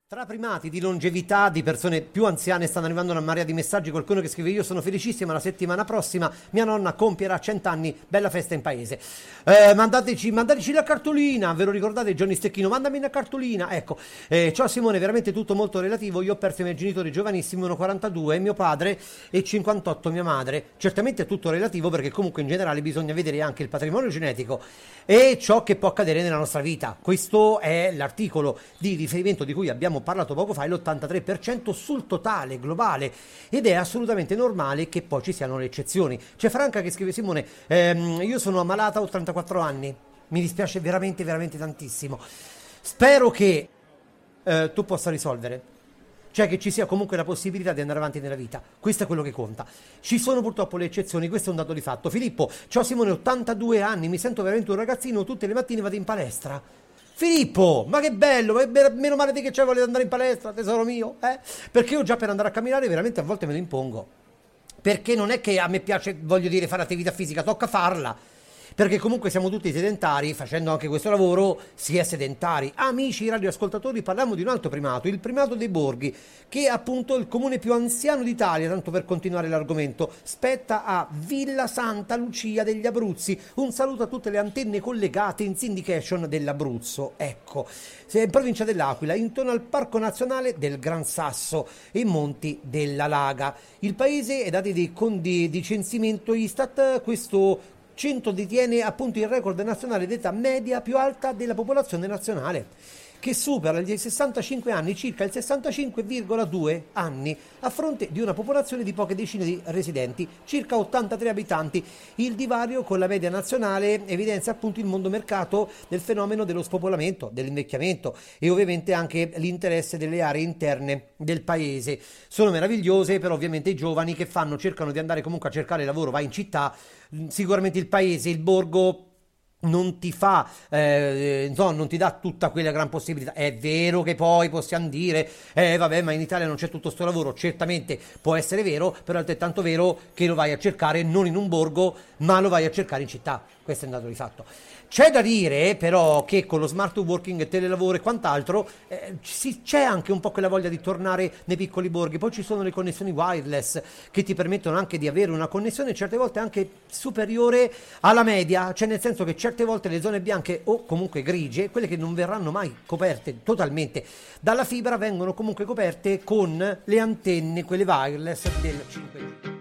Tra primati di longevità, di persone più anziane, stanno arrivando una marea di messaggi. Qualcuno che scrive: io sono felicissima, la settimana prossima mia nonna compierà 100 anni, bella festa in paese. Mandateci la cartolina, ve lo ricordate Johnny Stecchino? Mandami una cartolina, ecco. Ciao Simone, veramente tutto molto relativo. Io ho perso i miei genitori giovanissimi, uno 42, mio padre, e 58 mia madre. Certamente è tutto relativo, perché comunque in generale bisogna vedere anche il patrimonio genetico e ciò che può accadere nella nostra vita. Questo è l'articolo di riferimento di cui abbiamo parlato poco fa, è l'83% sul totale globale, ed è assolutamente normale che poi ci siano le eccezioni. C'è Franca che scrive: Simone, io sono ammalata, ho 34 anni, mi dispiace veramente veramente tantissimo, spero che tu possa risolvere, cioè che ci sia comunque la possibilità di andare avanti nella vita. Questo è quello che conta. Ci sono purtroppo le eccezioni, questo è un dato di fatto. Filippo: ciao Simone, 82 anni, mi sento veramente un ragazzino, tutte le mattine vado in palestra. Filippo, ma che bello, meno male di che c'è voglia di andare in palestra, tesoro mio, eh? Perché io già per andare a camminare veramente a volte me lo impongo, perché non è che a me piace, voglio dire, fare attività fisica, tocca farla, perché comunque siamo tutti sedentari, facendo anche questo lavoro si è sedentari. Amici radioascoltatori, parliamo di un altro primato, il primato dei borghi, che è appunto il comune più anziano d'Italia, tanto per continuare l'argomento. Spetta a Villa Santa Lucia degli Abruzzi. Un saluto a tutte le antenne collegate in syndication dell'Abruzzo, ecco, in provincia dell'Aquila, intorno al Parco Nazionale del Gran Sasso e Monti della Laga. Il paese, ai dati di censimento Istat, questo centro detiene appunto il record nazionale d'età media più alta della popolazione nazionale, che supera gli 65 anni, circa il 65,2 anni, a fronte di una popolazione di poche decine di residenti, circa 83 abitanti. Il divario con la media nazionale evidenzia appunto il mondo mercato del fenomeno dello spopolamento, dell'invecchiamento, e ovviamente anche l'interesse delle aree interne del paese. Sono meravigliose, però ovviamente i giovani che fanno, cercano di andare comunque a cercare lavoro, vai in città. Sicuramente il paese, il borgo non ti fa, no, non ti dà tutta quella gran possibilità. È vero che poi possiamo dire, vabbè, ma in Italia non c'è tutto sto lavoro. Certamente può essere vero, però è altrettanto vero che lo vai a cercare non in un borgo, ma lo vai a cercare in città. Questo è un dato di fatto. C'è da dire però che con lo smart working, telelavoro e quant'altro, c'è anche un po' quella voglia di tornare nei piccoli borghi. Poi ci sono le connessioni wireless che ti permettono anche di avere una connessione certe volte anche superiore alla media, cioè nel senso che certe volte le zone bianche o comunque grigie, quelle che non verranno mai coperte totalmente dalla fibra, vengono comunque coperte con le antenne, quelle wireless del 5G.